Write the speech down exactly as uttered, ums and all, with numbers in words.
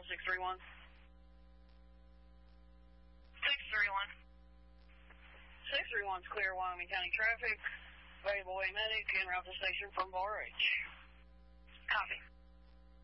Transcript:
six three one. six three one. six three one's clear Wyoming County traffic. Available a medic en route to station from Bar H. Copy.